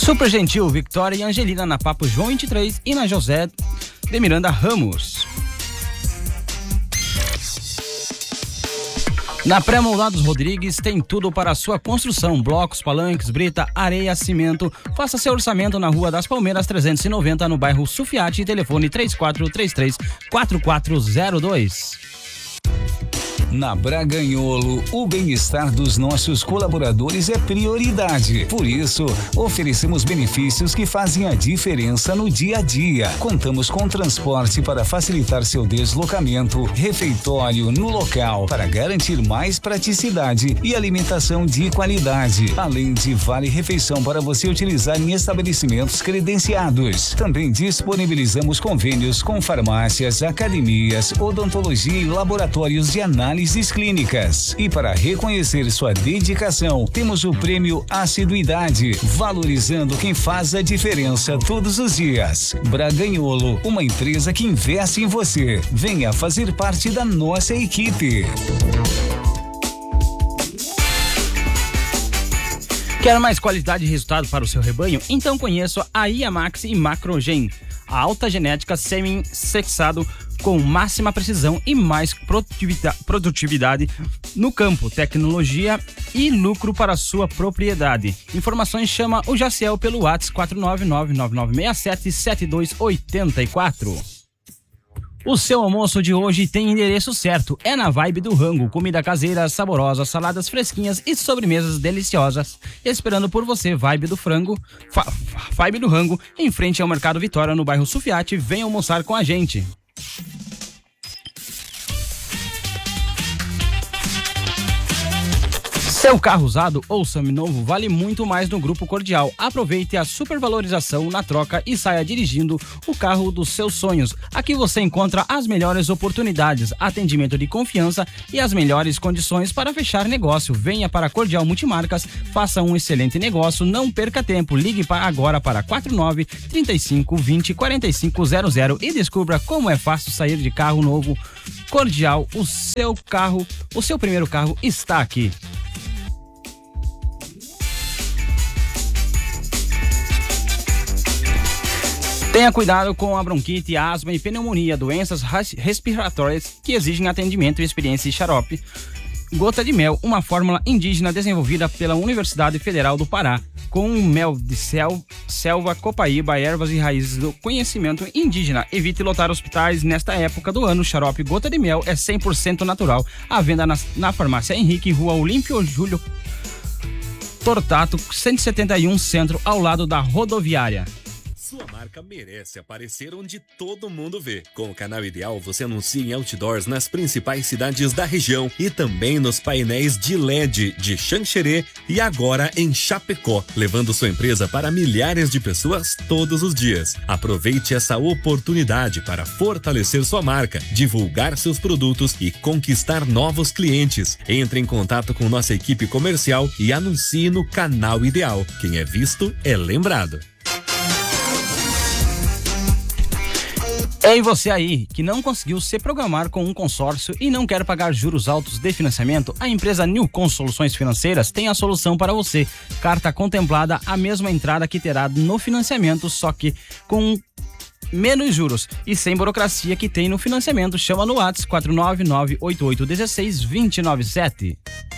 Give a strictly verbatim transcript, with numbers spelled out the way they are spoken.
Super Gentil, Victoria e Angelina na Papo João vinte e três e na José de Miranda Ramos. Na Pré-Moldados Rodrigues tem tudo para a sua construção: blocos, palanques, brita, areia, cimento. Faça seu orçamento na Rua das Palmeiras trezentos e noventa, no bairro Sufiate. Telefone três quatro três três, quatro quatro zero dois. Na Braganholo, o bem-estar dos nossos colaboradores é prioridade. Por isso, oferecemos benefícios que fazem a diferença no dia a dia. Contamos com transporte para facilitar seu deslocamento, refeitório no local para garantir mais praticidade e alimentação de qualidade, além de vale-refeição para você utilizar em estabelecimentos credenciados. Também disponibilizamos convênios com farmácias, academias, odontologia e laboratórios de análise clínicas. E para reconhecer sua dedicação, temos o prêmio Assiduidade, valorizando quem faz a diferença todos os dias. Braganholo, uma empresa que investe em você. Venha fazer parte da nossa equipe. Quer mais qualidade e resultado para o seu rebanho? Então conheça a Iamax e Macrogen, a alta genética semi-sexado com máxima precisão e mais produtividade no campo, tecnologia e lucro para sua propriedade. Informações: chama o Jaciel pelo WhatsApp quatro nove nove, nove nove seis sete, sete dois oito quatro. O seu almoço de hoje tem endereço certo, é na Vibe do Rango, comida caseira, saborosa, saladas fresquinhas e sobremesas deliciosas, esperando por você. Vibe do Frango, fa, Vibe do Rango, em frente ao Mercado Vitória, no bairro Sufiate. Venha almoçar com a gente. Seu carro usado ou seminovo vale muito mais no Grupo Cordial. Aproveite a supervalorização na troca e saia dirigindo o carro dos seus sonhos. Aqui você encontra as melhores oportunidades, atendimento de confiança e as melhores condições para fechar negócio. Venha para Cordial Multimarcas, faça um excelente negócio, não perca tempo. Ligue para agora para quatro nove, trinta e cinco, vinte, quarenta e cinco zero zero e descubra como é fácil sair de carro novo. Cordial, o seu carro, o seu primeiro carro está aqui. Tenha cuidado com a bronquite, asma e pneumonia, doenças respiratórias que exigem atendimento e experiência. Xarope Gota de Mel, uma fórmula indígena desenvolvida pela Universidade Federal do Pará, com mel de sel, selva, copaíba, ervas e raízes do conhecimento indígena. Evite lotar hospitais nesta época do ano. Xarope Gota de Mel é cem por cento natural. À venda na, na farmácia Henrique, Rua Olímpio Júlio Tortato, cento e setenta e um, Centro, ao lado da rodoviária. Sua marca merece aparecer onde todo mundo vê. Com o Canal Ideal, você anuncia em outdoors nas principais cidades da região e também nos painéis de L E D de Xanxerê e agora em Chapecó, levando sua empresa para milhares de pessoas todos os dias. Aproveite essa oportunidade para fortalecer sua marca, divulgar seus produtos e conquistar novos clientes. Entre em contato com nossa equipe comercial e anuncie no Canal Ideal. Quem é visto é lembrado. Ei, você aí que não conseguiu se programar com um consórcio e não quer pagar juros altos de financiamento, a empresa Newcom Soluções Financeiras tem a solução para você. Carta contemplada, a mesma entrada que terá no financiamento, só que com menos juros e sem burocracia que tem no financiamento. Chama no WhatsApp quatro nove nove, oito oito um seis, dois zero nove sete.